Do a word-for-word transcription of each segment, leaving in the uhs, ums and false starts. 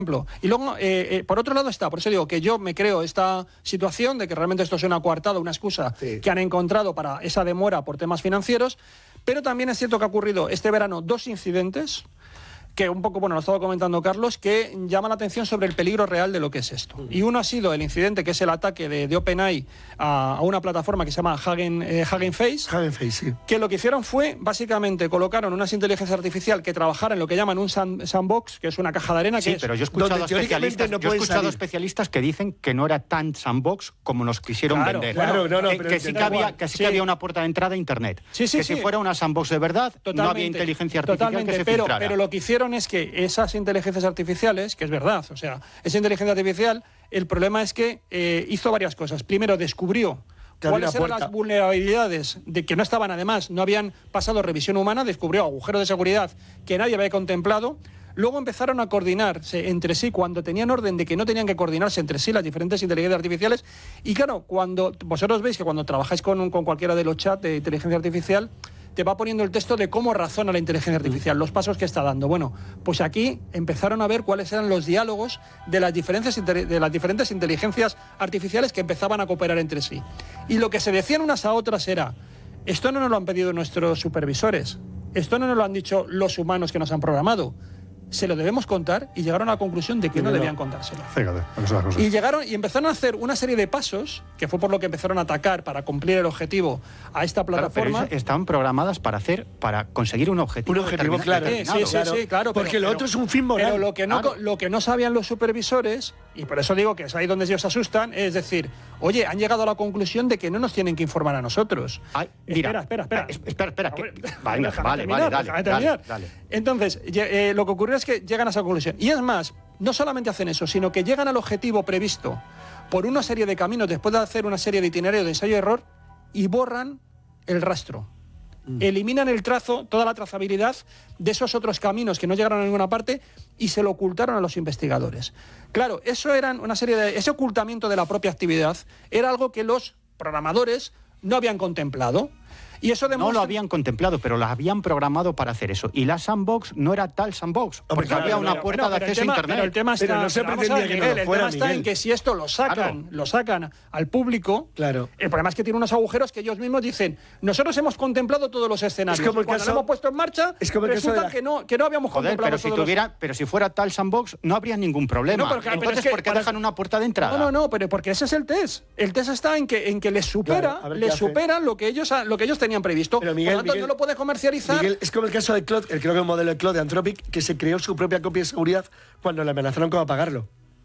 Y luego, eh, eh, por otro lado está, por eso digo que yo me creo esta situación de que realmente esto es una coartada, una excusa sí. que han encontrado para esa demora por temas financieros, pero también es cierto que ha ocurrido este verano dos incidentes que un poco, bueno, lo estaba comentando Carlos, que llaman la atención sobre el peligro real de lo que es esto. Uh-huh. Y uno ha sido el incidente, que es el ataque de, de OpenAI a, a una plataforma que se llama Hugging, eh, Hugging Face, Hugging Face, sí. que lo que hicieron fue, básicamente, colocaron unas inteligencias artificiales que trabajaran en lo que llaman un sand, sandbox, que es una caja de arena. Sí, que es, pero yo he escuchado, especialistas, no yo he escuchado especialistas que dicen que no era tan sandbox como nos quisieron claro, vender. Claro, no, no, que, pero que, sí que, había, que sí que había una puerta de entrada a Internet. Sí, sí, que sí. si fuera una sandbox de verdad, totalmente, no había inteligencia artificial totalmente, que se pero, filtrara. Pero lo que hicieron es que esa esas inteligencias artificiales, que es verdad, o sea, esa inteligencia artificial, el problema es que eh, hizo varias cosas. Primero, descubrió cuáles eran las vulnerabilidades de que no estaban, además, no habían pasado revisión humana, descubrió agujeros de seguridad que nadie había contemplado. Luego empezaron a coordinarse entre sí cuando tenían orden de que no tenían que coordinarse entre sí las diferentes inteligencias artificiales. Y claro, cuando vosotros veis que cuando trabajáis con, con cualquiera de los chats de inteligencia artificial, te va poniendo el texto de cómo razona la inteligencia artificial, los pasos que está dando. Bueno, pues aquí empezaron a ver cuáles eran los diálogos de las diferentes, de las diferentes inteligencias artificiales que empezaban a cooperar entre sí. Y lo que se decían unas a otras era, esto no nos lo han pedido nuestros supervisores, esto no nos lo han dicho los humanos que nos han programado, se lo debemos contar, y llegaron a la conclusión de que no, no debían contárselo. Fíjate, y llegaron y empezaron a hacer una serie de pasos, que fue por lo que empezaron a atacar para cumplir el objetivo a esta plataforma. Claro, pero estaban programadas para hacer, para conseguir un objetivo. Un objetivo, claro. Sí, sí, sí, sí, claro. Porque pero, lo otro pero, es un fin moral. Pero lo que, no, claro. lo que no sabían los supervisores, y por eso digo que es ahí donde ellos se asustan, es decir, oye, han llegado a la conclusión de que no nos tienen que informar a nosotros. Ay, mira, espera, espera, espera. Espera, espera. Que, vale, vale, vale, dale, dale, dale. Entonces, eh, lo que ocurrió es que llegan a esa conclusión. Y es más, no solamente hacen eso, sino que llegan al objetivo previsto por una serie de caminos, después de hacer una serie de itinerarios de ensayo-error, y borran el rastro. Mm. Eliminan el trazo, toda la trazabilidad de esos otros caminos que no llegaron a ninguna parte, y se lo ocultaron a los investigadores. Claro, eso eran una serie de, ese ocultamiento de la propia actividad era algo que los programadores no habían contemplado. Y eso demuestra... No lo habían contemplado, pero las habían programado para hacer eso. Y la sandbox no era tal sandbox, porque claro, había una puerta pero, de acceso tema, a Internet. Pero el tema está, pero no se pretendía ver, que Miguel, no lo fuera, el tema está Miguel. en que si esto lo sacan, claro. lo sacan al público, claro. el problema es que tiene unos agujeros que ellos mismos dicen, nosotros hemos contemplado todos los escenarios. Es como el Cuando caso, lo hemos puesto en marcha, es como el resulta caso de la... que, no, que no habíamos Joder, contemplado pero si todos tuviera, los... pero si fuera tal sandbox, no habría ningún problema. No, pero, pero Entonces, es que, ¿por qué para... dejan una puerta de entrada? No, no, no, pero porque ese es el test. El test está en que, en que les supera, claro, les supera lo que ellos lo que ellos tenían previsto. Pero Miguel, Por lo tanto, Miguel, no lo puede comercializar. Miguel, es como el caso de Claude, el, creo que el modelo de Claude de Anthropic, que se creó su propia copia de seguridad cuando le amenazaron con apagarlo.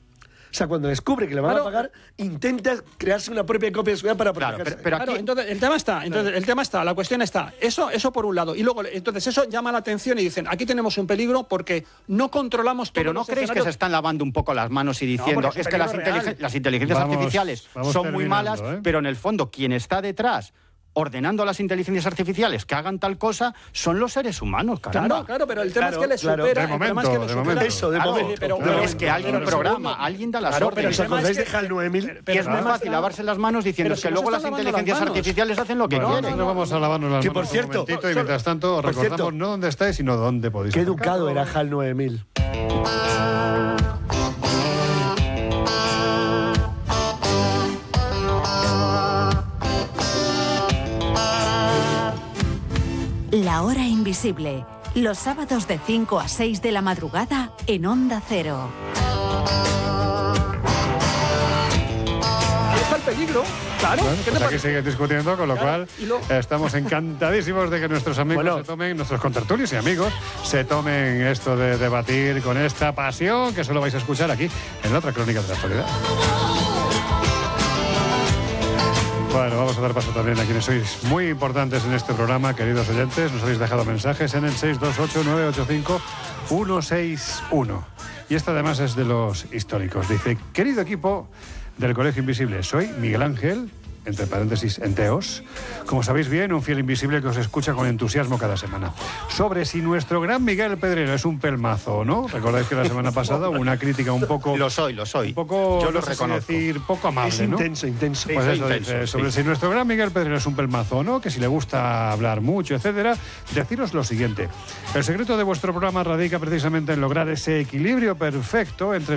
O sea, cuando descubre que le van claro, a pagar, intenta crearse una propia copia de seguridad para protegerse. Claro, pero, pero aquí... claro, entonces el tema está, entonces claro. el tema está, la cuestión está, eso, eso por un lado, y luego entonces eso llama la atención y dicen, aquí tenemos un peligro porque no controlamos todo. Pero no creéis escenarios... que se están lavando un poco las manos y diciendo, no, es, es que las, inteligen las inteligencias vamos, artificiales vamos son muy malas, ¿eh? Pero en el fondo quien está detrás ordenando a las inteligencias artificiales que hagan tal cosa, son los seres humanos, caramba. Claro, claro, pero el tema claro, es que les claro. supera. De momento, el tema es que de les momento. supera eso, de claro, momento. Pero, pero pero, es que alguien pero programa, segundo, alguien da las claro, órdenes. Pero os acordáis de HAL nueve mil. Y es muy fácil lavarse las manos diciendo que luego las inteligencias artificiales hacen lo que bueno, quieren. No vamos a lavarnos las que manos por cierto, un momentito y mientras tanto recordamos cierto, no dónde estáis, sino dónde podéis. Qué educado era HAL nueve mil. La hora invisible, los sábados de cinco a seis de la madrugada en Onda Cero. Ahí está el peligro, claro. Bueno, pues aquí siguen discutiendo, con lo claro, cual lo... estamos encantadísimos de que nuestros amigos bueno, se tomen, nuestros contertulios y amigos, se tomen esto de debatir con esta pasión que solo vais a escuchar aquí en la otra crónica de la actualidad. Bueno, vamos a dar paso también a quienes sois muy importantes en este programa, queridos oyentes. Nos habéis dejado mensajes en el seis dos ocho, nueve ocho cinco, uno seis uno. Y esta además es de los históricos. Dice, querido equipo del Colegio Invisible, soy Miguel Ángel entre paréntesis, enteos. Como sabéis bien, un fiel invisible que os escucha con entusiasmo cada semana. Sobre si nuestro gran Miguel Pedrero es un pelmazo o no. Recordáis que la semana pasada hubo una crítica un poco... Lo soy, lo soy. Un poco, yo lo no sé reconozco. Si decir, poco amable, es ¿no? intenso, intenso. Pues sí, eso intenso, dice, sí. sobre si nuestro gran Miguel Pedrero es un pelmazo o no, que si le gusta hablar mucho, etcétera, deciros lo siguiente. El secreto de vuestro programa radica precisamente en lograr ese equilibrio perfecto entre